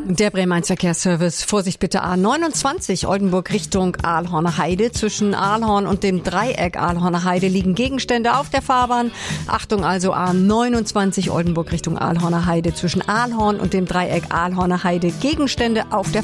Der Bremer Verkehrsservice. Vorsicht bitte A29 Oldenburg Richtung Ahlhorner Heide. Zwischen Ahlhorn und dem Dreieck Ahlhorner Heide liegen Gegenstände auf der Fahrbahn. Achtung also A29 Oldenburg Richtung Ahlhorner Heide. Zwischen Ahlhorn und dem Dreieck Ahlhorner Heide Gegenstände auf der